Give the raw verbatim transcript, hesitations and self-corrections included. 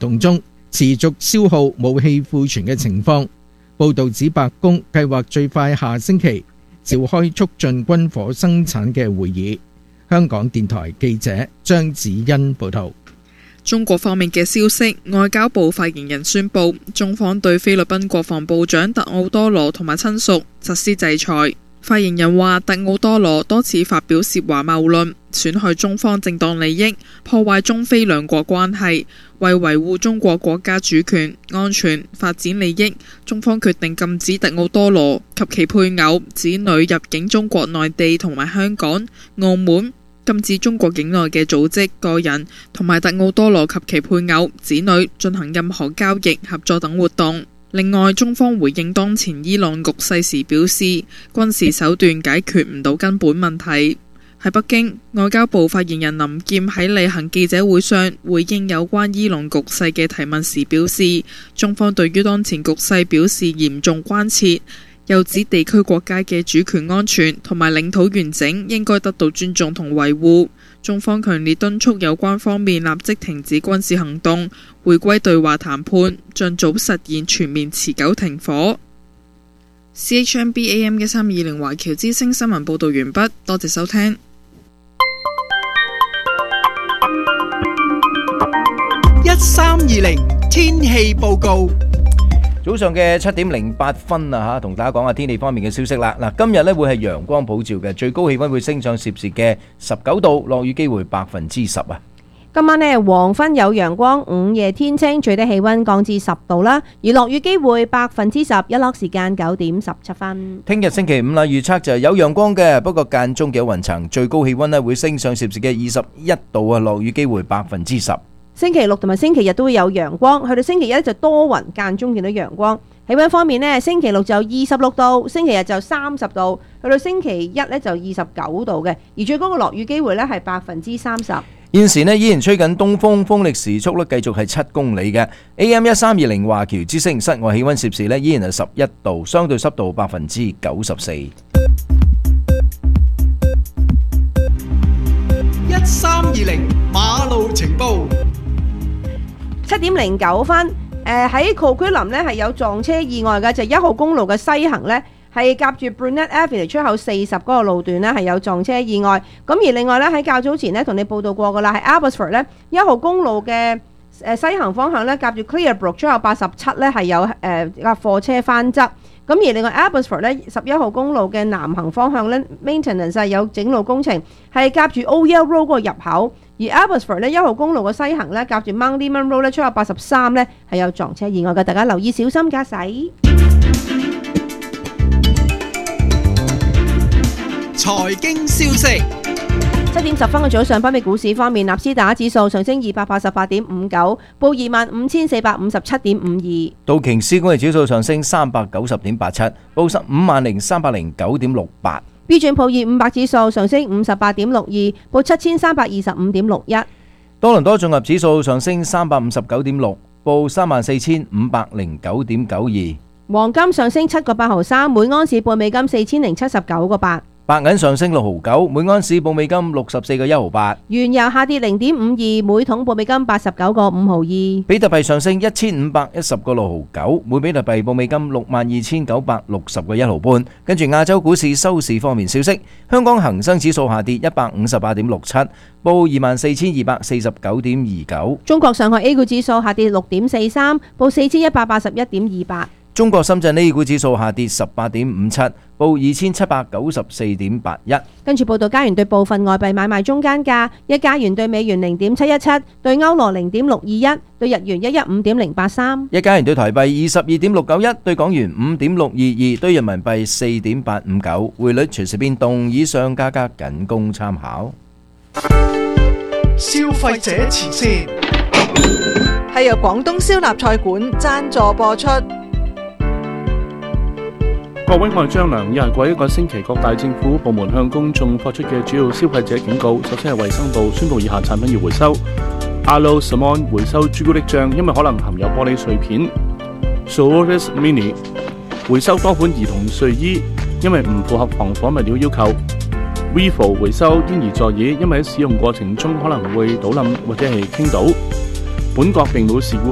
動中持續消耗武器庫存嘅情況。報道指白宮計劃最快下星期召開促進軍火生產嘅會議。香港電台記者張子欣報道。 中國方面嘅消息，外交部發言人宣布，中方對菲律賓國防部長特奧多羅同埋親屬實施制裁。發言人話，特奧多羅多次發表涉華謬論，損害中方正當利益，破壞中菲兩國關係，為維護中國國家主權、安全、發展利益，中方決定禁止特奧多羅及其配偶、子女入境中國內地同埋香港、澳門，禁止中國境內嘅組織、個人同埋特奧多羅及其配偶、子女進行任何交易、合作等活動。另外，中方回應當前伊朗局勢時表示，軍事手段解決唔到根本問題。喺北京，外交部發言人林劍喺例行記者會上回應有關伊朗局勢嘅提問時表示，中方對於當前局勢表示嚴重關切，又指地區國家嘅主權安全同埋領土完整應該得到尊重同維護。中方強烈敦促有關方面立即停止軍事行動，回歸對話談判，盡早實現全面持久停火。C H M B A M 一三二零華僑之聲新聞報道完畢，多謝收聽。 一三二零天氣報告。 早上嘅七點零八分啊，吓同大家講下天氣方面嘅消息啦。嗱，今日咧會係陽光普照嘅，最高氣溫會升上攝氏嘅十九度，落雨機會百分之十啊。 今晚呢，黃昏有陽光，午夜天清，最低氣溫降至十度啦，而落雨機會百分之十，日落時間九點十七分。 聽日星期五啦，預測就係有陽光嘅，不過間中嘅有雲層，最高氣溫咧會升上攝氏嘅二十一度啊，落雨機會百分之十。 星期六同埋星期日都會有陽光，去到星期一就多雲，間中見到陽光。氣溫方面呢，星期六就二十六度，星期日就三十度，去到星期一呢就二十九度嘅，而最高嘅落雨機會呢係百分之三十。 現時呢依然吹緊東風，風力時速呢繼續係七公里嘅。A M 一三二零華僑之聲，室外氣溫攝氏呢依然係十一度，相對濕度百分之九十四。一三二零馬路情報。 七點零九分，誒喺 Coquitlam 呢係有撞車意外嘅，就係一號公路嘅西行呢係夾住 Brunette Avenue 出口四十嗰個路段呢係有撞車意外。咁而另外呢，喺較早前呢同你報道過噶啦，喺 Abbotsford 呢一號公路嘅誒西行方向呢夾住 Clearbrook 出口八十七呢係有誒架貨車翻側。咁而另外 Abbotsford 呢十一號公路嘅南行方向呢 maintenance 係有整路工程，係夾住 Old Yale Road 嗰個入口。而 Abbotsford 呢一號公路嘅西行呢夾住 Mount Lehman Road 呢出口八十三呢係有撞車意外嘅，大家留意小心駕駛。 財經消息。 七點十分嘅早上，北美股市方面，納斯達克指數上升二百八十八點五九，報二萬五千四百五十七點五二。 道瓊斯工業指數上升三百九十點八七，報十五萬零三百零九點六八。 標準普爾五百指數上升五十八點六二，報七千三百二十五點六一。 多倫多綜合指數上升三百五十九點六，報三萬四千五百零九點九二。 黃金上升七個八毫三，每安士報美金四千零七十九個八。 白銀上升六毫九，每安士報美金六十四個一毫八。 原油下跌零點五二，每桶報美金八十九個五毫二。 比特幣上升一千五百一十個六毫九，每比特幣報美金六萬二千九百六十個一毫半。跟住亞洲股市收市方面消息，香港恒生指數下跌一百五十八點六七，報二萬四千二百四十九點二九。 中國上海 A 股指數下跌六點四三，報四千一百八十一點二八。 中國深圳 A 股指數下跌十八點五七，報二千七百九十四點八一。 跟住報道加元對部分外幣買賣中間價：一加元對美元零點七一七，對歐羅零點六二一，對日元一一五點零八三。 一加元對台幣二十二點六九一，對港元五點六二二，對人民幣四點八五九。匯率隨時變動，以上價格僅供參考。 消費者慈善係由廣東燒臘菜館贊助播出。 各位，我係張良。又係過一個星期，各大政府部門向公眾發出嘅主要消費者警告。首先係衛生部宣布以下產品要回收：Alo Simon 回收朱古力醬，因為可能含有玻璃碎片；Soloris Mini 回收多款兒童睡衣，因為唔符合防火物料要求；Vivo 回收嬰兒座椅，因為喺使用過程中可能會倒冧或者係傾倒。本國並冇事故